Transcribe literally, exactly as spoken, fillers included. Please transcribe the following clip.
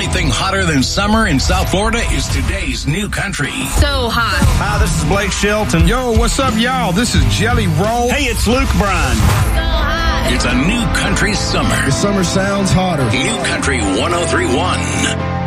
Anything hotter than summer in South Florida is today's new country. So hot. Hi, this is Blake Shelton. Yo, what's up, y'all? This is Jelly Roll. Hey, it's Luke Bryan. So hot. It's a new country summer. The summer sounds hotter. New Country one oh three point one.